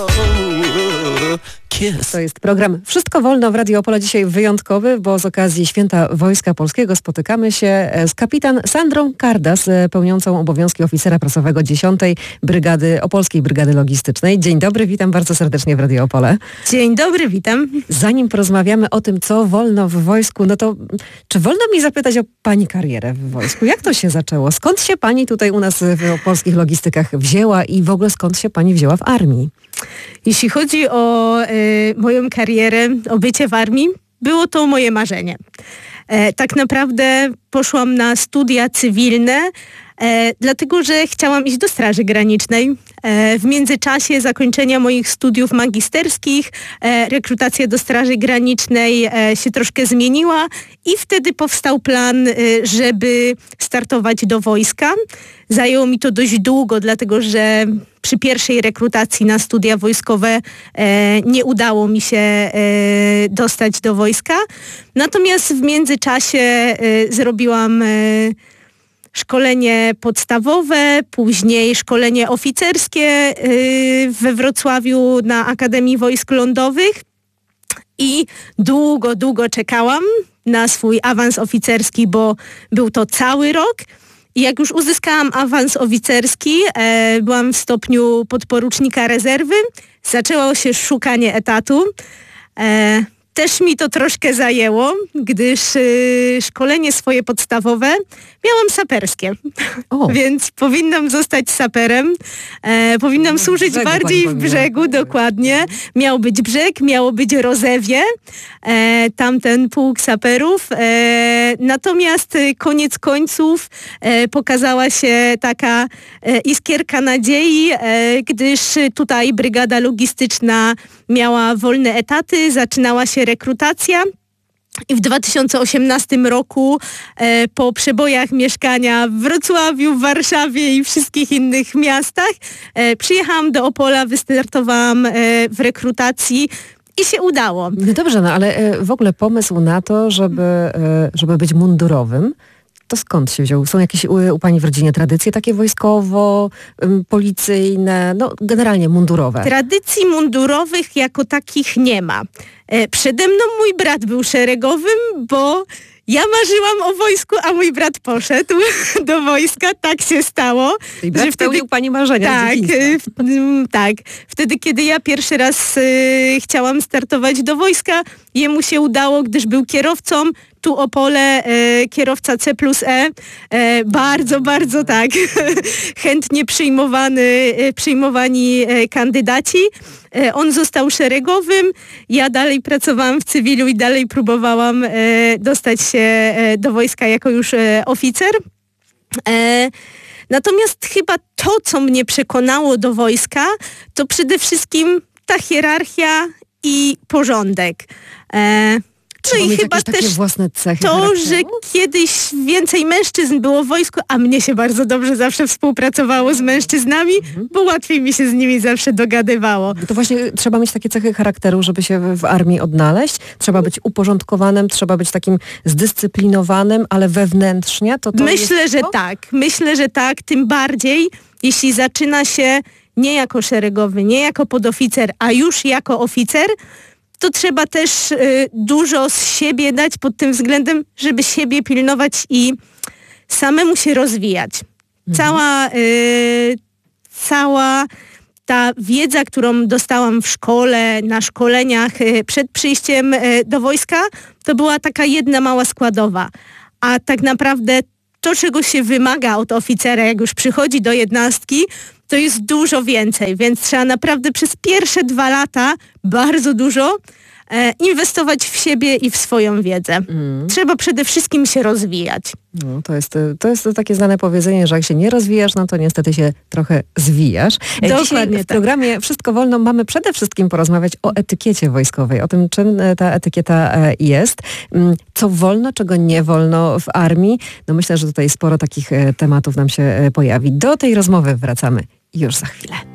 To jest program Wszystko Wolno w Radio Opole. Dzisiaj wyjątkowy, bo z okazji Święta Wojska Polskiego spotykamy się z kapitan Sandrą Kardas, pełniącą obowiązki oficera prasowego 10. Brygady, Opolskiej Brygady Logistycznej. Dzień dobry, witam bardzo serdecznie w Radio Opole. Dzień dobry, witam. Zanim porozmawiamy o tym, co wolno w wojsku, no to czy wolno mi zapytać o pani karierę w wojsku? Jak to się zaczęło? Skąd się pani tutaj u nas w opolskich logistykach wzięła i w ogóle skąd się pani wzięła w armii? Jeśli chodzi o moją karierę, o bycie w armii, było to moje marzenie. Tak naprawdę poszłam na studia cywilne, dlatego że chciałam iść do Straży Granicznej. W międzyczasie zakończenia moich studiów magisterskich rekrutacja do Straży Granicznej się troszkę zmieniła i wtedy powstał plan, żeby startować do wojska. Zajęło mi to dość długo, dlatego że przy pierwszej rekrutacji na studia wojskowe nie udało mi się dostać do wojska. Natomiast w międzyczasie zrobiłam szkolenie podstawowe, później szkolenie oficerskie we Wrocławiu na Akademii Wojsk Lądowych i długo czekałam na swój awans oficerski, bo był to cały rok. I jak już uzyskałam awans oficerski, byłam w stopniu podporucznika rezerwy, zaczęło się szukanie etatu. Też mi to troszkę zajęło, gdyż szkolenie swoje podstawowe miałam saperskie, więc powinnam zostać saperem, powinnam służyć bardziej w brzegu, dokładnie. Miał być brzeg, miało być Rozewie, tamten pułk saperów. Natomiast koniec końców pokazała się taka iskierka nadziei, gdyż tutaj brygada logistyczna miała wolne etaty, zaczynała się rekrutacja. I w 2018 roku po przebojach mieszkania w Wrocławiu, w Warszawie i wszystkich innych miastach przyjechałam do Opola, wystartowałam w rekrutacji i się udało. No dobrze, no ale w ogóle pomysł na to, żeby być mundurowym, to skąd się wziął? Są jakieś u pani w rodzinie tradycje takie wojskowo-policyjne, no generalnie mundurowe? Tradycji mundurowych jako takich nie ma. Przede mną mój brat był szeregowym, bo ja marzyłam o wojsku, a mój brat poszedł do wojska. Tak się stało. I brat spełnił pani marzenia z dzieciństwa. Tak. Wtedy, kiedy ja pierwszy raz chciałam startować do wojska, jemu się udało, gdyż był kierowcą. Tu Opole, kierowca C+E, bardzo tak, chętnie przyjmowani kandydaci. On został szeregowym, ja dalej pracowałam w cywilu i dalej próbowałam dostać się do wojska jako już oficer. Natomiast chyba to, co mnie przekonało do wojska, to przede wszystkim ta hierarchia i porządek. No i chyba też takie własne cechy to, charakteru? że kiedyś więcej mężczyzn było w wojsku, a mnie się bardzo dobrze zawsze współpracowało z mężczyznami, bo łatwiej mi się z nimi zawsze dogadywało. To właśnie trzeba mieć takie cechy charakteru, żeby się w armii odnaleźć. Trzeba być uporządkowanym, trzeba być takim zdyscyplinowanym, ale wewnętrznie Myślę, że tak, tym bardziej jeśli zaczyna się nie jako szeregowy, nie jako podoficer, a już jako oficer, to trzeba też dużo z siebie dać pod tym względem, żeby siebie pilnować i samemu się rozwijać. Cała ta wiedza, którą dostałam w szkole, na szkoleniach przed przyjściem do wojska, to była taka jedna mała składowa. A tak naprawdę to, czego się wymaga od oficera, jak już przychodzi do jednostki, to jest dużo więcej, więc trzeba naprawdę przez pierwsze 2 lata bardzo dużo inwestować w siebie i w swoją wiedzę. Trzeba przede wszystkim się rozwijać. No, to jest takie znane powiedzenie, że jak się nie rozwijasz, no to niestety się trochę zwijasz. Dzisiaj w programie Wszystko Wolno mamy przede wszystkim porozmawiać o etykiecie wojskowej, o tym, czym ta etykieta jest, co wolno, czego nie wolno w armii. No myślę, że tutaj sporo takich tematów nam się pojawi. Do tej rozmowy wracamy już za chwilę.